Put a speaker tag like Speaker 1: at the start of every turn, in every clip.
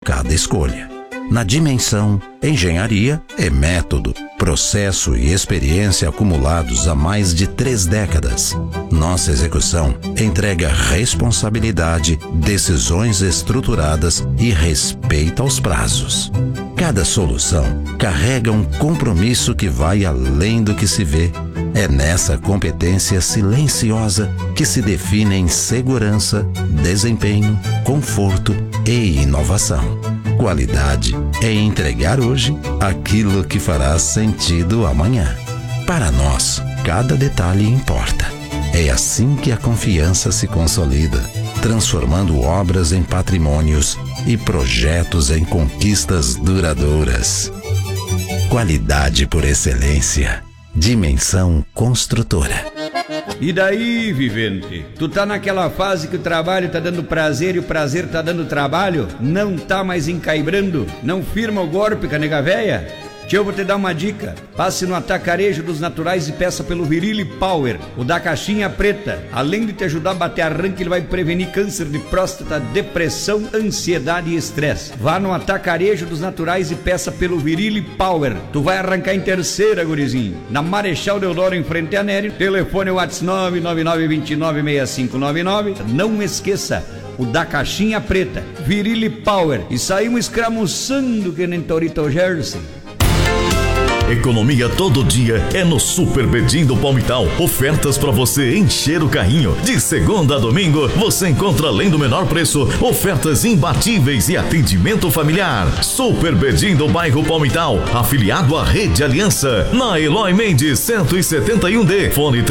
Speaker 1: cada escolha. Na Dimensão, engenharia é método, processo e experiência acumulados há mais de 3 décadas. Nossa execução entrega responsabilidade, decisões estruturadas e respeito aos prazos. Cada solução carrega um compromisso que vai além do que se vê. É nessa competência silenciosa que se definem segurança, desempenho, conforto e inovação. Qualidade é entregar hoje aquilo que fará sentido amanhã. Para nós, cada detalhe importa. É assim que a confiança se consolida, transformando obras em patrimônios e projetos em conquistas duradouras. Qualidade por excelência. Dimensão Construtora.
Speaker 2: E daí, vivente? Tu tá naquela fase que o trabalho tá dando prazer e o prazer tá dando trabalho? Não tá mais encaibrando? Não firma o golpe, canega véia? Eu vou te dar uma dica. Passe no Atacarejo dos Naturais e peça pelo Virile Power, o da caixinha preta. Além de te ajudar a bater arranque, ele vai prevenir câncer de próstata, depressão, ansiedade e estresse. Vá no Atacarejo dos Naturais e peça pelo Virile Power. Tu vai arrancar em terceira, gurizinho. Na Marechal Deodoro, em frente a Nery. Telefone WhatsApp 999296599. Não esqueça, o da caixinha preta, Virile Power. E saímos escramuçando que nem Torito Jersey.
Speaker 3: Economia todo dia é no Super Bedim do Palmital. Ofertas para você encher o carrinho. De segunda a domingo, você encontra, além do menor preço, ofertas imbatíveis e atendimento familiar. Super Bedim do bairro Palmital, afiliado à Rede Aliança, na Eloy Mendes 171D, fone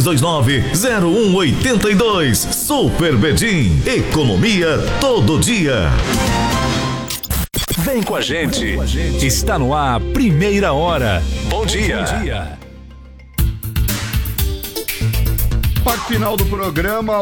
Speaker 3: 3329-0182. Super Bedim, economia todo dia.
Speaker 4: Vem com a gente. Está no ar, Primeira Hora. Bom dia.
Speaker 5: Parte final do programa,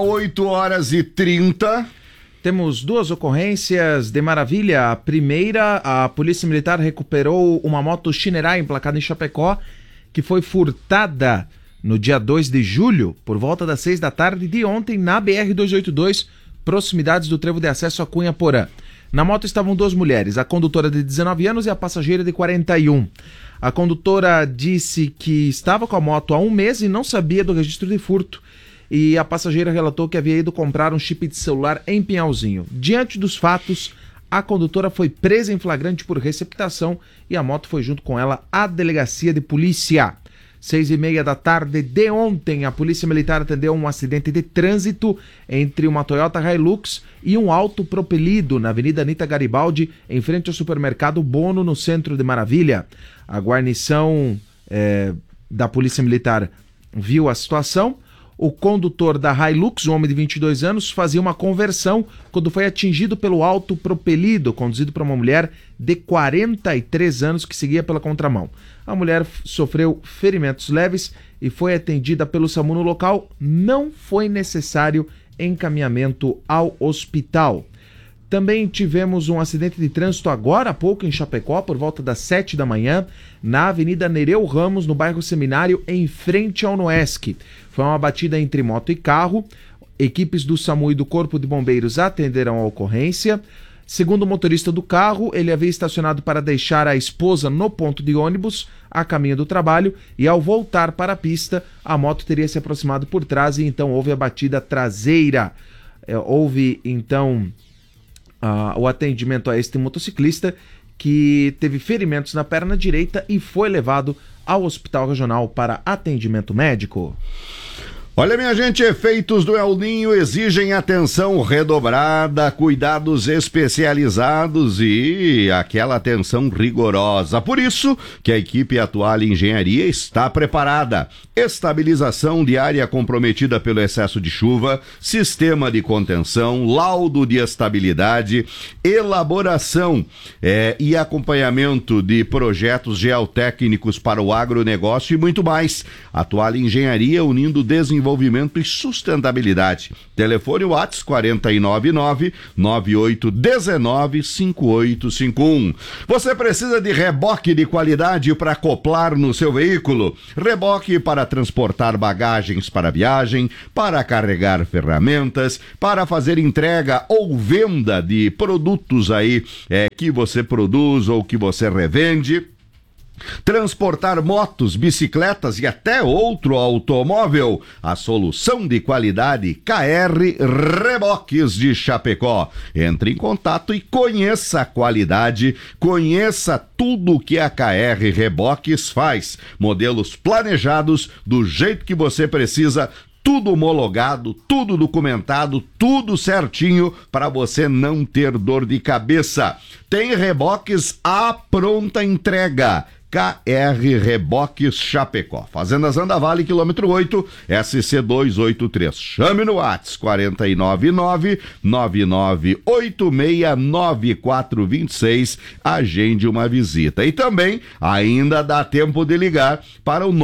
Speaker 5: 8h30.
Speaker 6: Temos 2 ocorrências de Maravilha. A primeira, a Polícia Militar recuperou uma moto Shinerai emplacada em Chapecó, que foi furtada no dia 2 de julho, por volta das 6 da tarde de ontem, na BR-282, proximidades do trevo de acesso a Cunha Porã. Na moto estavam 2 mulheres, a condutora de 19 anos e a passageira de 41. A condutora disse que estava com a moto há 1 mês e não sabia do registro de furto. E a passageira relatou que havia ido comprar um chip de celular em Pinhalzinho. Diante dos fatos, a condutora foi presa em flagrante por receptação e a moto foi junto com ela à delegacia de polícia. 6h30 da tarde de ontem, a Polícia Militar atendeu um acidente de trânsito entre uma Toyota Hilux e um auto propelido na Avenida Anita Garibaldi, em frente ao supermercado Bono, no centro de Maravilha. A guarnição da Polícia Militar viu a situação. O condutor da Hilux, um homem de 22 anos, fazia uma conversão quando foi atingido pelo auto propelido, conduzido por uma mulher de 43 anos que seguia pela contramão. A mulher sofreu ferimentos leves e foi atendida pelo SAMU no local. Não foi necessário encaminhamento ao hospital. Também tivemos um acidente de trânsito agora há pouco em Chapecó, por volta das 7 da manhã, na Avenida Nereu Ramos, no bairro Seminário, em frente ao Noesc. Foi uma batida entre moto e carro. Equipes do SAMU e do Corpo de Bombeiros atenderam a ocorrência. Segundo o motorista do carro, ele havia estacionado para deixar a esposa no ponto de ônibus, a caminho do trabalho, e ao voltar para a pista, a moto teria se aproximado por trás e então houve a batida traseira. Houve então o atendimento a este motociclista, que teve ferimentos na perna direita e foi levado ao Hospital Regional para atendimento médico.
Speaker 5: Olha, minha gente, efeitos do El Ninho exigem atenção redobrada, cuidados especializados e aquela atenção rigorosa. Por isso que a equipe Atual Engenharia está preparada. Estabilização de área comprometida pelo excesso de chuva, sistema de contenção, laudo de estabilidade, elaboração e acompanhamento de projetos geotécnicos para o agronegócio e muito mais. Atual Engenharia unindo desenvolvimento desenvolvimento e sustentabilidade. Telefone WhatsApp 499-9819-5851. Você precisa de reboque de qualidade para acoplar no seu veículo? Reboque para transportar bagagens para viagem, para carregar ferramentas, para fazer entrega ou venda de produtos aí que você produz ou que você revende. Transportar motos, bicicletas e até outro automóvel. A solução de qualidade KR Reboques de Chapecó. Entre em contato e conheça a qualidade, conheça tudo que a KR Reboques faz. Modelos planejados do jeito que você precisa, tudo homologado, tudo documentado, tudo certinho para você não ter dor de cabeça. Tem reboques à pronta entrega. KR Reboques Chapecó. Fazenda Zanda Vale, quilômetro 8, SC 283. Chame no WhatsApp 499-9986-9426. Agende uma visita. E também ainda dá tempo de ligar para o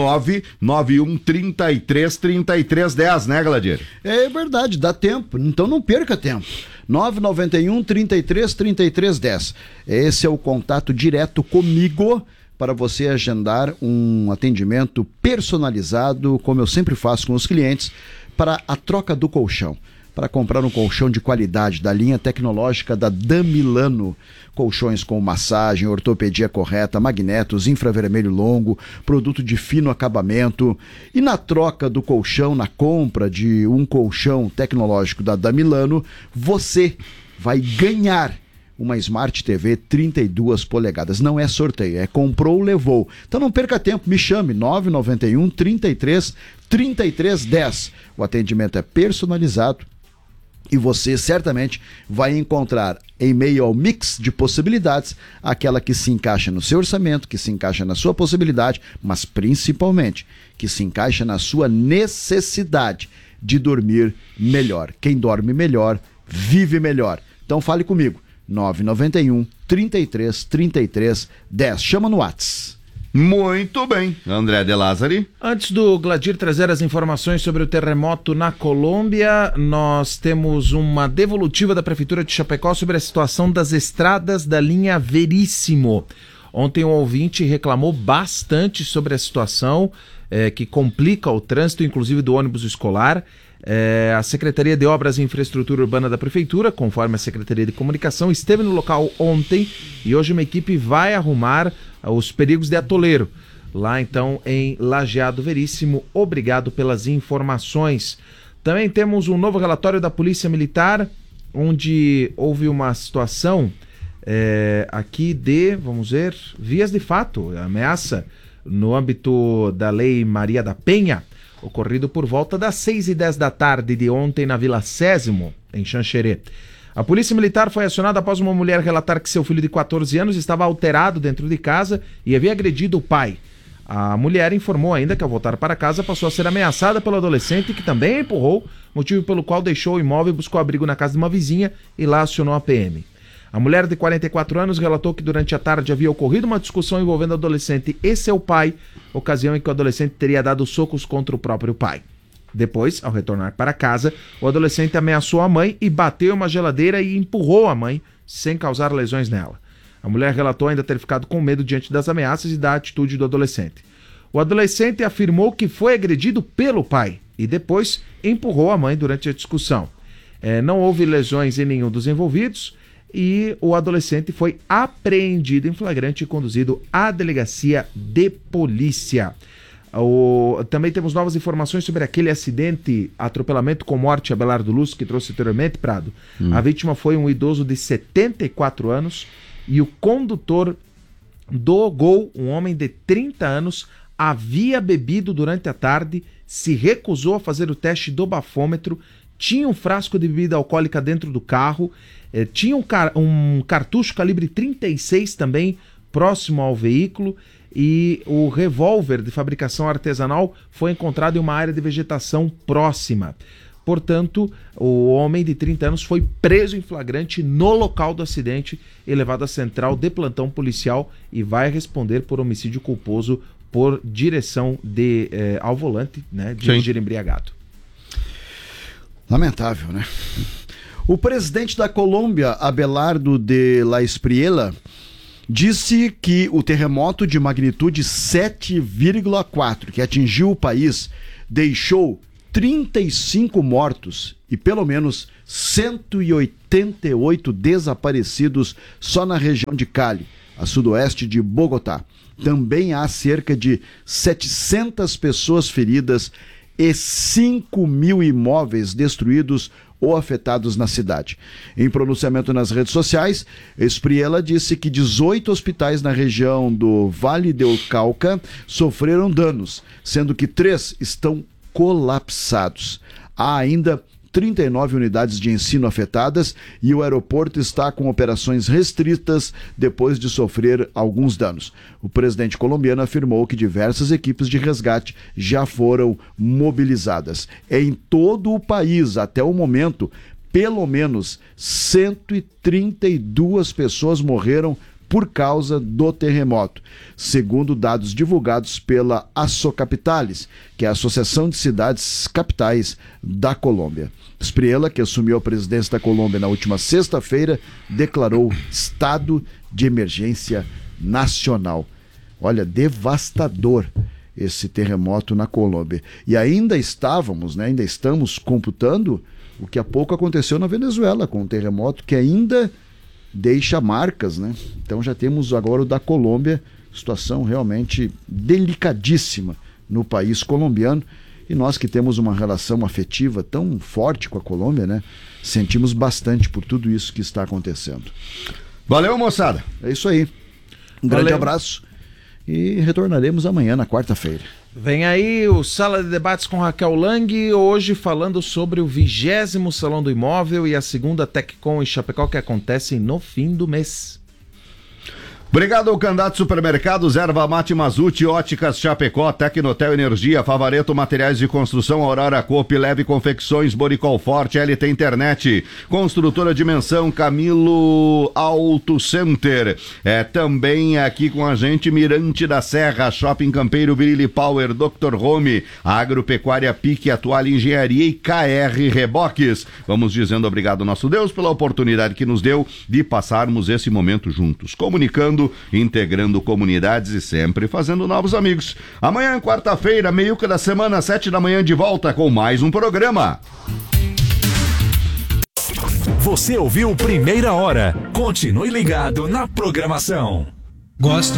Speaker 5: 991-33-3310, né, Gladir?
Speaker 7: É verdade, dá tempo. Então não perca tempo. 991-33-3310. Esse é o contato direto comigo para você agendar um atendimento personalizado, como eu sempre faço com os clientes, para a troca do colchão. Para comprar um colchão de qualidade da linha tecnológica da Damilano. Colchões com massagem, ortopedia correta, magnetos, infravermelho longo, produto de fino acabamento. E na troca do colchão, na compra de um colchão tecnológico da Damilano, você vai ganhar uma Smart TV 32 polegadas. Não é sorteio, é comprou, levou. Então não perca tempo, me chame 991 33 33 10. O atendimento é personalizado e você certamente vai encontrar, em meio ao mix de possibilidades, aquela que se encaixa no seu orçamento, que se encaixa na sua possibilidade, mas principalmente que se encaixa na sua necessidade de dormir melhor. Quem dorme melhor, vive melhor. Então fale comigo. 991 33 33 10. Chama no WhatsApp.
Speaker 5: Muito bem, André de Lázari.
Speaker 6: Antes do Gladir trazer as informações sobre o terremoto na Colômbia, nós temos uma devolutiva da Prefeitura de Chapecó sobre a situação das estradas da linha Veríssimo. Ontem um ouvinte reclamou bastante sobre a situação que complica o trânsito, inclusive do ônibus escolar. A Secretaria de Obras e Infraestrutura Urbana da Prefeitura, conforme a Secretaria de Comunicação, esteve no local ontem e hoje uma equipe vai arrumar os perigos de atoleiro. Lá então em Lajeado Veríssimo. Obrigado pelas informações. Também temos um novo relatório da Polícia Militar, onde houve uma situação aqui de, vamos ver, vias de fato, ameaça no âmbito da Lei Maria da Penha, ocorrido por volta das 6h10 da tarde de ontem na Vila Sésimo, em Xanxerê. A Polícia Militar foi acionada após uma mulher relatar que seu filho de 14 anos estava alterado dentro de casa e havia agredido o pai. A mulher informou ainda que ao voltar para casa passou a ser ameaçada pelo adolescente, que também a empurrou, motivo pelo qual deixou o imóvel e buscou abrigo na casa de uma vizinha e lá acionou a PM. A mulher de 44 anos relatou que durante a tarde havia ocorrido uma discussão envolvendo o adolescente e seu pai, ocasião em que o adolescente teria dado socos contra o próprio pai. Depois, ao retornar para casa, o adolescente ameaçou a mãe e bateu uma geladeira e empurrou a mãe, sem causar lesões nela. A mulher relatou ainda ter ficado com medo diante das ameaças e da atitude do adolescente. O adolescente afirmou que foi agredido pelo pai e depois empurrou a mãe durante a discussão. Não houve lesões em nenhum dos envolvidos e o adolescente foi apreendido em flagrante e conduzido à delegacia de polícia. Também temos novas informações sobre aquele acidente, atropelamento com morte a Abelardo Luz, que trouxe anteriormente, Prado. A vítima foi um idoso de 74 anos e o condutor do Gol, um homem de 30 anos, havia bebido durante a tarde, se recusou a fazer o teste do bafômetro, tinha um frasco de bebida alcoólica dentro do carro, tinha um cartucho calibre 36 também próximo ao veículo e o revólver de fabricação artesanal foi encontrado em uma área de vegetação próxima. Portanto, o homem de 30 anos foi preso em flagrante no local do acidente e levado à central de plantão policial e vai responder por homicídio culposo por direção ao volante, né, dirigir embriagado.
Speaker 7: Lamentável, né? O presidente da Colômbia, Abelardo de la Espriella, disse que o terremoto de magnitude 7,4 que atingiu o país deixou 35 mortos e pelo menos 188 desaparecidos só na região de Cali, a sudoeste de Bogotá. Também há cerca de 700 pessoas feridas e 5 mil imóveis destruídos ou afetados na cidade. Em pronunciamento nas redes sociais, Espriella disse que 18 hospitais na região do Vale del Cauca sofreram danos, sendo que 3 estão colapsados. Há ainda 39 unidades de ensino afetadas e o aeroporto está com operações restritas depois de sofrer alguns danos. O presidente colombiano afirmou que diversas equipes de resgate já foram mobilizadas. Em todo o país, até o momento, pelo menos 132 pessoas morreram por causa do terremoto, segundo dados divulgados pela Assocapitales, que é a Associação de Cidades Capitais da Colômbia. Espriella, que assumiu a presidência da Colômbia na última sexta-feira, declarou estado de emergência nacional. Olha, devastador esse terremoto na Colômbia. E ainda estamos computando o que há pouco aconteceu na Venezuela, com um terremoto que ainda deixa marcas, né? Então já temos agora o da Colômbia, situação realmente delicadíssima no país colombiano, e nós que temos uma relação afetiva tão forte com a Colômbia, né? Sentimos bastante por tudo isso que está acontecendo.
Speaker 5: Valeu, moçada.
Speaker 7: É isso aí. Um grande abraço e retornaremos amanhã, na quarta-feira.
Speaker 6: Vem aí o Sala de Debates com Raquel Lang, hoje falando sobre o 20º Salão do Imóvel e a segunda TecCom em Chapecó, que acontecem no fim do mês.
Speaker 5: Obrigado, Candidato Supermercados, Erva Mate Mazute, Óticas Chapecó, Tecnotel Energia, Favareto Materiais de Construção, Aurora Coop, Leve Confecções, Boricol Forte, LT Internet, Construtora Dimensão, Camilo Auto Center. Também aqui com a gente Mirante da Serra, Shopping Campeiro, Virilli Power, Dr. Home, Agropecuária Pique, Atual Engenharia e KR Reboques. Vamos dizendo obrigado ao nosso Deus pela oportunidade que nos deu de passarmos esse momento juntos, comunicando, integrando comunidades e sempre fazendo novos amigos. Amanhã, quarta-feira, meiuca da semana, 7 da manhã, de volta com mais um programa.
Speaker 4: Você ouviu Primeira Hora. Continue ligado na programação.
Speaker 8: Gosto